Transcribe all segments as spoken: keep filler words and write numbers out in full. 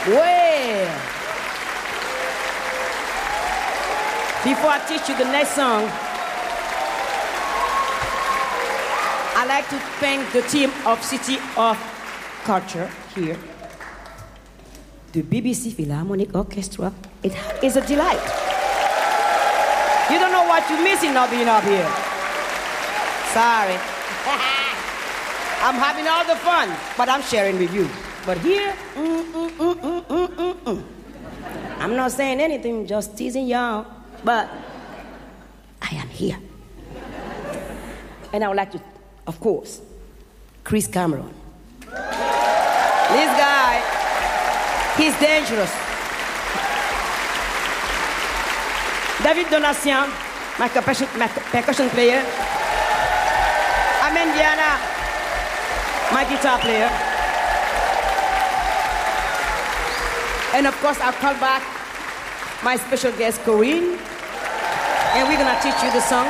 Well, before I teach you the next song, I'd like to thank the team of City of Culture here. The B B C Philharmonic Orchestra. It is a delight. You don't know what you're missing not being up here. Sorry. I'm having all the fun, but I'm sharing with you. But here, mm, mm, mm, mm, mm, mm, mm. I'm not saying anything, just teasing y'all. But I am here. And I would like to, of course, Chris Cameron. This guy, he's dangerous. David Donatien, my percussion, my percussion player. Amen Diana, my guitar player. And of course, I'll call back my special guest, Corinne. And we're gonna teach you the song.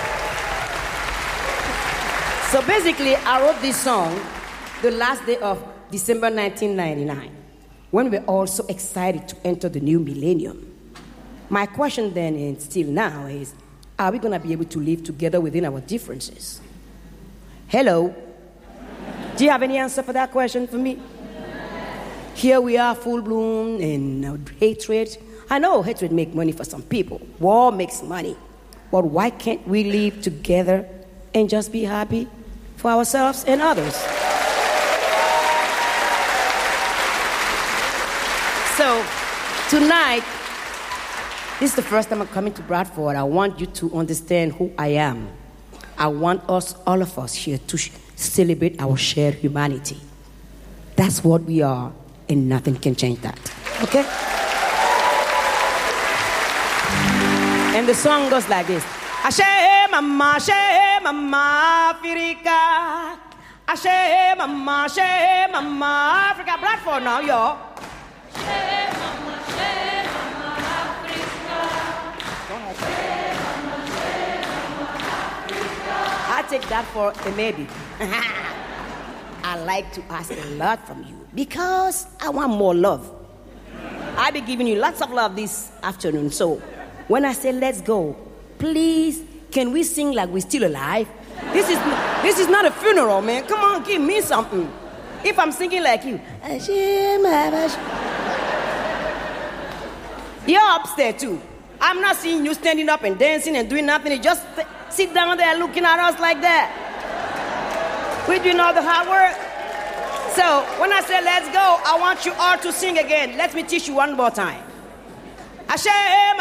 So basically, I wrote this song the last day of December nineteen ninety-nine, when we were all so excited to enter the new millennium. My question then and still now is, are we gonna be able to live together within our differences? Hello? Do you have any answer for that question for me? Here we are, full bloom in uh, hatred. I know hatred makes money for some people. War makes money. But why can't we live together and just be happy for ourselves and others? So, tonight, this is the first time I'm coming to Bradford. I want you to understand who I am. I want us, all of us here, to sh- celebrate our shared humanity. That's what we are, and nothing can change that. Okay? And the song goes like this. Ashe mama, ashe mama, Africa. Ashe mama, ashe mama, Africa. Bradford now, y'all. Ashe mama, ashe mama, Africa. Ashe mama, ashe mama, Africa. I take that for a maybe. I like to ask a lot from you because I want more love. I'll be giving you lots of love this afternoon. So when I say let's go, please, can we sing like we're still alive? This is this is not a funeral, man. Come on, give me something. If I'm singing like you, you're upstairs too. I'm not seeing you standing up and dancing and doing nothing. You just sit down there looking at us like that. We're doing all the hard work. So when I say let's go, I want you all to sing again. Let me teach you one more time. Hashem.